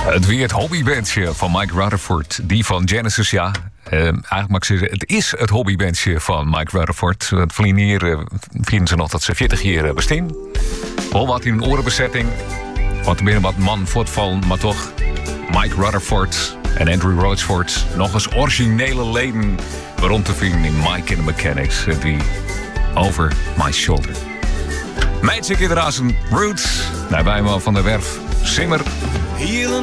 Het weer het hobbybandje van Mike Rutherford. Die van Genesis, ja. Eigenlijk mag ik zeggen, het is het hobbybandje van Mike Rutherford. Het Vlienier vieren ze nog dat ze 40 jaar bestaan. Wel wat in een orenbezetting. Want er binnen wat man voortvallen, maar toch Mike Rutherford en Andrew Roachford nog eens originele leden rond te vinden in Mike and the Mechanics. Die Over My Shoulder. Meidje Razen Roots. Naar Wijman van der Werf. Simmer.